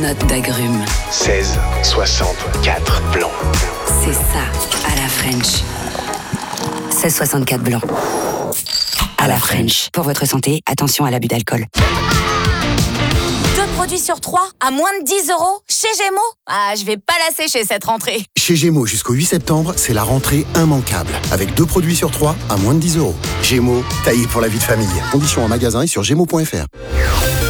Note d'agrumes. 16, 64 blanc. C'est ça, à la French. 16,64 blanc. À la French. Pour votre santé, attention à l'abus d'alcool. 2 produits sur 3 à moins de 10 € chez Gémeaux. Ah, je vais pas la sécher cette rentrée. Chez Gémeaux, jusqu'au 8 septembre, c'est la rentrée immanquable. Avec 2 produits sur 3 à moins de 10 €. Gémeaux, taillé pour la vie de famille. Conditions en magasin et sur gémeaux.fr.